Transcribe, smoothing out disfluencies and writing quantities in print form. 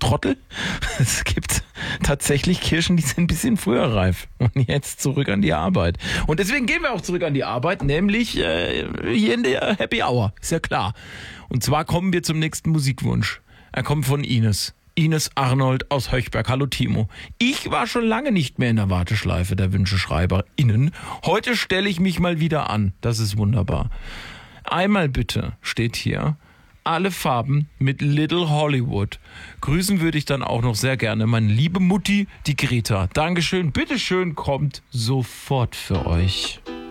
Trottel. Es gibt tatsächlich Kirschen, die sind ein bisschen früher reif. Und jetzt zurück an die Arbeit. Und deswegen gehen wir auch zurück an die Arbeit, nämlich hier in der Happy Hour. Ist ja klar. Und zwar kommen wir zum nächsten Musikwunsch. Er kommt von Ines. Ines Arnold aus Höchberg. Hallo Timo. Ich war schon lange nicht mehr in der Warteschleife der WünscheschreiberInnen. Heute stelle ich mich mal wieder an. Das ist wunderbar. Einmal bitte, steht hier, alle Farben mit Little Hollywood. Grüßen würde ich dann auch noch sehr gerne meine liebe Mutti, die Greta. Dankeschön, bitteschön, kommt sofort für euch.